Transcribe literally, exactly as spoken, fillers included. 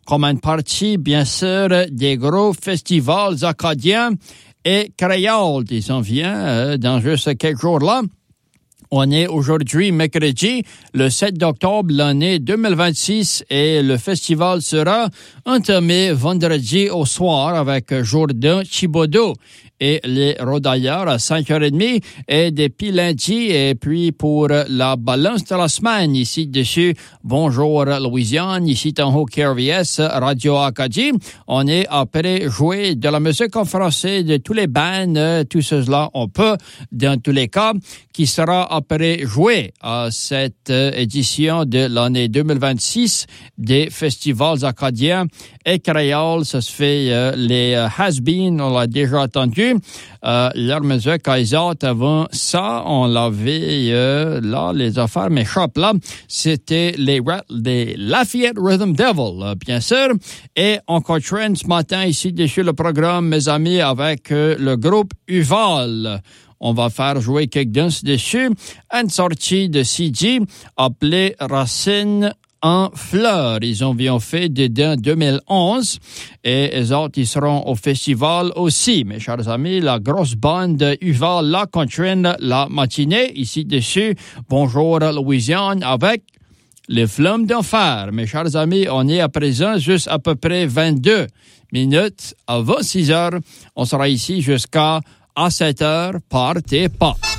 comme une partie, bien sûr, des gros festivals acadiens et créoles. Ils s'en viennent euh, dans juste quelques jours-là. On est aujourd'hui mercredi, le sept octobre, l'année deux mille vingt-six, et le festival sera entamé vendredi au soir avec Jourdain Thibodeau et les rodailleurs à cinq heures trente et depuis lundi. Et puis pour la balance de la semaine, ici dessus, bonjour Louisiane, ici en haut K R V S, Radio Acadie. On est après jouer de la musique en français de tous les bands, tout cela on peut, dans tous les cas, qui sera après jouer à cette édition de l'année deux mille vingt-six des festivals acadiens et créoles. Ça se fait euh, les euh, has-been, on l'a déjà entendu. Euh, leur musique à Isaac, avant ça, on l'avait euh, là, les affaires m'échappent là. C'était les, les Lafayette Rhythm Devil, euh, bien sûr. Et on continue ce matin ici dessus le programme, mes amis, avec euh, le groupe Uval. On va faire jouer quelques-uns dessus. Une sortie de C D appelée Racine en fleurs. Ils ont bien fait dedans deux mille onze et les autres, ils seront au festival aussi. Mes chers amis, la grosse bande Uval là continue la matinée ici dessus. Bonjour Louisiane avec les flammes d'enfer. Mes chers amis, on est à présent juste à peu près vingt-deux minutes avant six heures. On sera ici jusqu'à à sept heures. Partez pas.